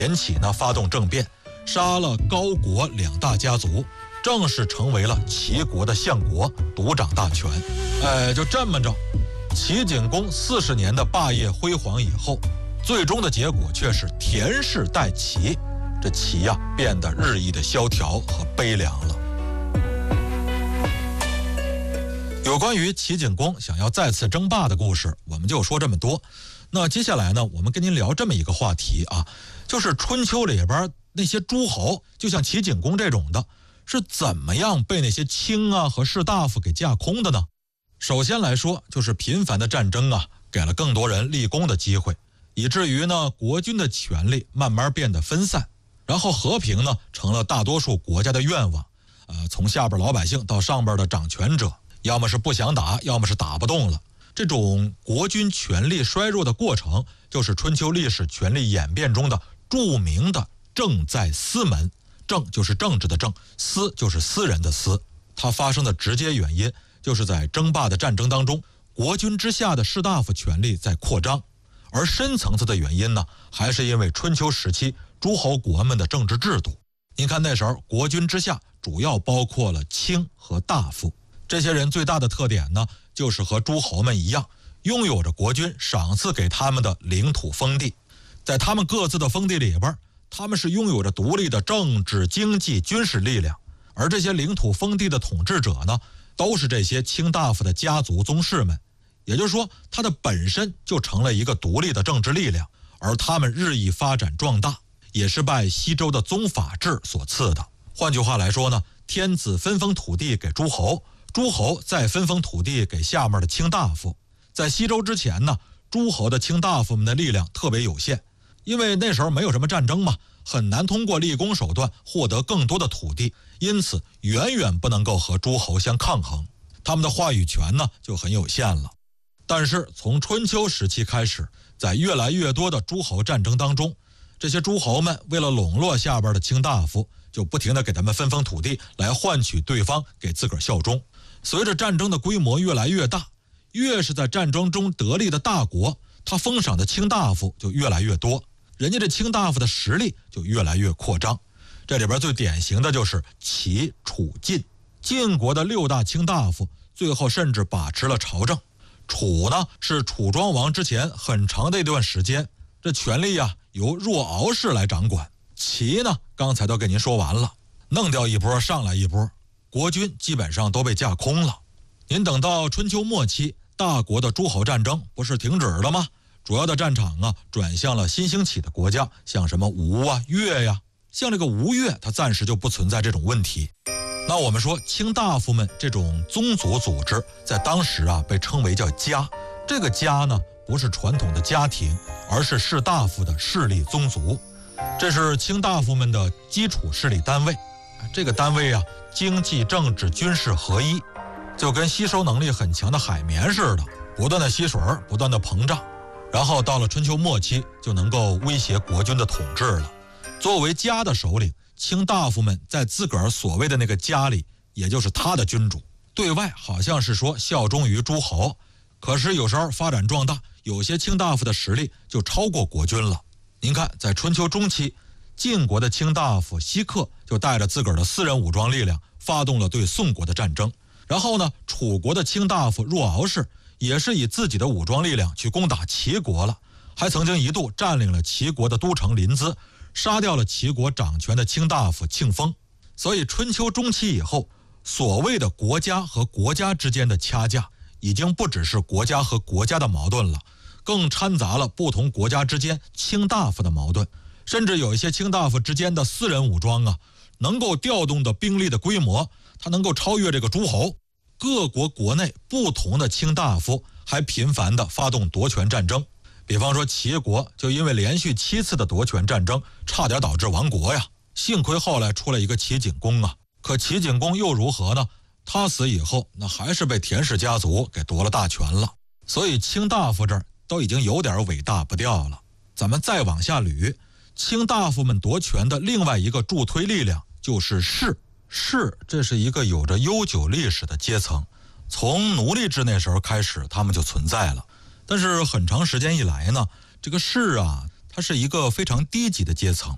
延启呢发动政变，杀了高国两大家族，正式成为了齐国的相国，独掌大权。就这么着，齐景公40年的霸业辉煌以后，最终的结果却是田氏代齐，这齐呀变得日益的萧条和悲凉了。有关于齐景公想要再次争霸的故事，我们就说这么多。那接下来呢，我们跟您聊这么一个话题啊，就是春秋里边那些诸侯，就像齐景公这种的，是怎么样被那些卿啊和士大夫给架空的呢？首先来说，就是频繁的战争啊，给了更多人立功的机会，以至于呢国君的权力慢慢变得分散，然后和平呢成了大多数国家的愿望。从下边老百姓到上边的掌权者，要么是不想打，要么是打不动了。这种国君权力衰弱的过程，就是春秋历史权力演变中的著名的政在私门。政就是政治的政，私就是私人的私。它发生的直接原因，就是在争霸的战争当中，国君之下的士大夫权力在扩张。而深层次的原因呢，还是因为春秋时期诸侯国们的政治制度。您看那时候国君之下主要包括了卿和大夫，这些人最大的特点呢，就是和诸侯们一样，拥有着国君赏赐给他们的领土封地。在他们各自的封地里边，他们是拥有着独立的政治、经济、军事力量。而这些领土封地的统治者呢，都是这些卿大夫的家族宗室们。也就是说，他的本身就成了一个独立的政治力量，而他们日益发展壮大，也是拜西周的宗法制所赐的。换句话来说呢，天子分封土地给诸侯，诸侯再分封土地给下面的卿大夫。在西周之前呢，诸侯的卿大夫们的力量特别有限，因为那时候没有什么战争嘛，很难通过立功手段获得更多的土地，因此远远不能够和诸侯相抗衡，他们的话语权呢就很有限了。但是从春秋时期开始，在越来越多的诸侯战争当中，这些诸侯们为了笼络下边的卿大夫，就不停地给他们分封土地，来换取对方给自个儿效忠。随着战争的规模越来越大，越是在战争中得利的大国，他封赏的卿大夫就越来越多，人家这卿大夫的实力就越来越扩张。这里边最典型的就是齐、楚、晋。晋国的6大卿大夫最后甚至把持了朝政。楚呢，是楚庄王之前很长的一段时间，这权力啊由若敖氏来掌管。齐呢，刚才都给您说完了，弄掉一波上来一波，国君基本上都被架空了。您等到春秋末期，大国的诸侯战争不是停止了吗？主要的战场啊转向了新兴起的国家，像什么吴啊、越呀。像这个吴越，它暂时就不存在这种问题。那我们说卿大夫们这种宗族组织，在当时啊被称为叫家。这个家呢，不是传统的家庭，而是士大夫的势力宗族。这是卿大夫们的基础势力单位。这个单位啊，经济、政治、军事合一，就跟吸收能力很强的海绵似的，不断的吸水，不断的膨胀，然后到了春秋末期，就能够威胁国君的统治了。作为家的首领，卿大夫们在自个儿所谓的那个家里，也就是他的君主，对外好像是说效忠于诸侯，可是有时候发展壮大，有些卿大夫的实力就超过国君了。您看，在春秋中期，晋国的卿大夫西克就带着自个儿的私人武装力量，发动了对宋国的战争。然后呢，楚国的卿大夫若敖氏也是以自己的武装力量去攻打齐国了，还曾经一度占领了齐国的都城临淄，杀掉了齐国掌权的卿大夫庆丰。所以春秋中期以后，所谓的国家和国家之间的掐架，已经不只是国家和国家的矛盾了，更掺杂了不同国家之间卿大夫的矛盾，甚至有一些卿大夫之间的私人武装啊，能够调动的兵力的规模，它能够超越这个诸侯。各国国内不同的卿大夫还频繁地发动夺权战争。比方说齐国就因为连续7次的夺权战争，差点导致亡国呀。幸亏后来出了一个齐景公啊，可齐景公又如何呢？他死以后，那还是被田氏家族给夺了大权了。所以卿大夫这儿都已经有点尾大不掉了。咱们再往下捋，卿大夫们夺权的另外一个助推力量就是士。士，这是一个有着悠久历史的阶层，从奴隶制那时候开始，他们就存在了。但是很长时间以来呢，这个士啊，它是一个非常低级的阶层，